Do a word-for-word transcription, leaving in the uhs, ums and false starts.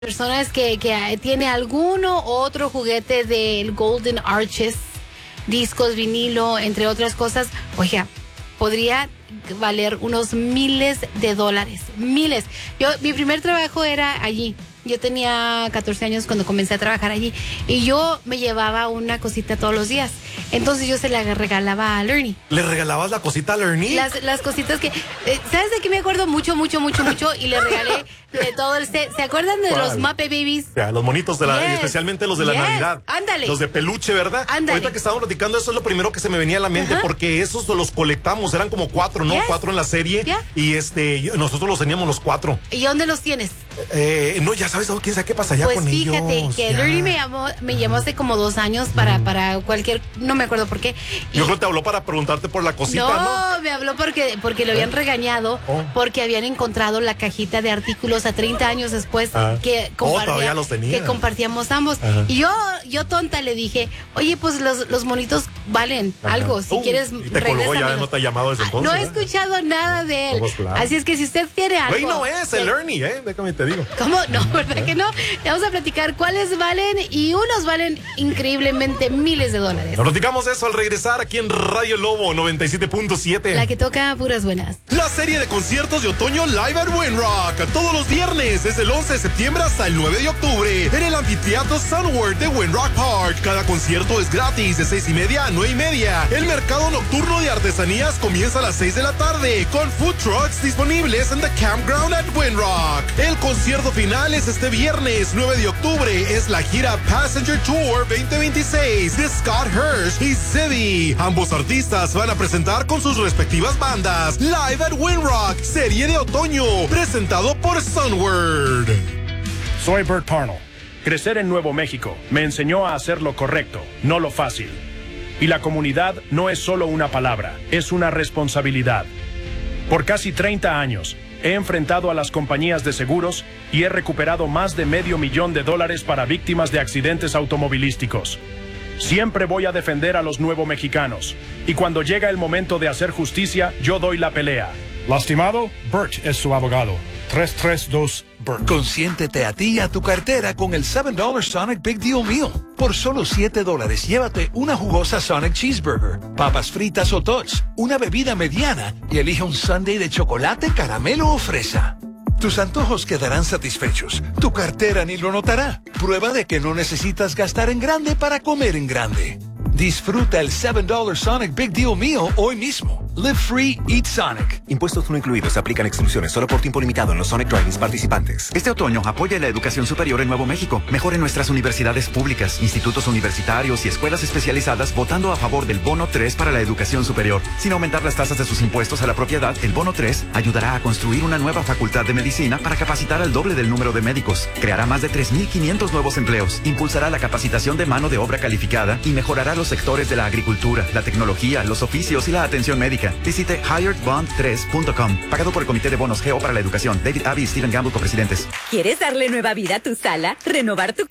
Personas que, que tiene alguno otro juguete del Golden Arches, discos, vinilo, entre otras cosas, oiga, podría valer unos miles de dólares, miles. Yo, mi primer trabajo era allí. Yo tenía catorce años cuando comencé a trabajar allí y yo me llevaba una cosita todos los días. Entonces yo se la regalaba a Lernie. ¿Le regalabas la cosita a Lernie? Las, las cositas que... Eh, ¿Sabes de qué me acuerdo mucho, mucho, mucho, mucho? Y le regalé de todo el set. ¿Se acuerdan de ¿Cuál? los Muppet Babies? Ya, los monitos de la... Yes. Especialmente los de la Yes. Navidad. Ándale. Los de peluche, ¿verdad? Ándale. Ahorita que estábamos platicando, eso es lo primero que se me venía a la mente, Ajá. porque esos los colectamos. Eran como cuatro, ¿no? Yes. Cuatro en la serie. Yeah. Y este, yo- nosotros los teníamos los cuatro. ¿Y dónde los tienes? Eh, no, ya sabes, oh, quién sabe qué pasa allá Pues con fíjate ellos. que ya. Lernie me llamó, me llamó hace como dos años para, para cualquier... No me acuerdo por qué. Y- Yo creo que te habló para preguntarte por la cosita, ¿no? No, me habló porque, porque lo habían regañado, Oh. porque habían encontrado la cajita de artículos a treinta años después Ah. que, Oh, compartía- todavía los tenía. que compartíamos ambos. Ajá. Y yo, yo tonta le dije, oye, pues los, los monitos valen Ajá. algo, si Uh, quieres y te colgó, ya regrésamelos. no te ha llamado desde Ah, entonces, No he ¿verdad? escuchado nada de él. Pues claro. Así es que si usted quiere algo... Güey, no es el que- Ernie, ¿eh? Déjame te digo. ¿Cómo? No, ¿verdad que no? Le vamos a platicar cuáles valen y unos valen increíblemente miles de dólares. Nos platicamos eso al regresar aquí en Radio Lobo noventa y siete punto siete. La que toca puras buenas. La serie de conciertos de otoño Live at Winrock. Todos los viernes, desde el once de septiembre hasta el nueve de octubre, en el anfiteatro Sunward de Winrock Park. Cada concierto es gratis de seis y media a nueve y media. El mercado nocturno de artesanías comienza a las seis de la tarde, con food trucks disponibles en The Campground at Winrock. El concierto final es este viernes, nueve de octubre. Es la gira Passenger Tour veinte veintiséis de Scott Hirsch y Zeddy. Ambos artistas van a presentar con sus respectivas bandas Live at Winrock, serie de otoño, presentado por Sunward. Soy Bert Parnell. Crecer en Nuevo México me enseñó a hacer lo correcto, no lo fácil. Y la comunidad no es solo una palabra, es una responsabilidad. Por casi treinta años, he enfrentado a las compañías de seguros y he recuperado más de medio millón de dólares para víctimas de accidentes automovilísticos. Siempre voy a defender a los nuevo mexicanos. Y cuando llega el momento de hacer justicia, yo doy la pelea. Lastimado, Bert es su abogado. tres tres dos Bert. Consiéntete a ti y a tu cartera con el siete dólares Sonic Big Deal Meal. Por solo siete dólares, llévate una jugosa Sonic Cheeseburger, papas fritas o tots, una bebida mediana y elige un sundae de chocolate, caramelo o fresa. Tus antojos quedarán satisfechos. Tu cartera ni lo notará. Prueba de que no necesitas gastar en grande para comer en grande. Disfruta el siete dólares Sonic Big Deal Meal hoy mismo. Live free, eat Sonic. Impuestos no incluidos. Se aplican exclusiones solo por tiempo limitado en los Sonic Drive-ins participantes. Este otoño apoya la educación superior en Nuevo México. Mejore nuestras universidades públicas, institutos universitarios y escuelas especializadas votando a favor del Bono tres para la educación superior. Sin aumentar las tasas de sus impuestos a la propiedad, el Bono tres ayudará a construir una nueva facultad de medicina para capacitar al doble del número de médicos. Creará más de tres mil quinientos nuevos empleos. Impulsará la capacitación de mano de obra calificada y mejorará los sectores de la agricultura, la tecnología, los oficios y la atención médica. Visite hired bond tres punto com. Pagado por el Comité de Bonos Geo para la Educación. David Abbey y Stephen Gamble, copresidentes. ¿Quieres darle nueva vida a tu sala? ¿Renovar tu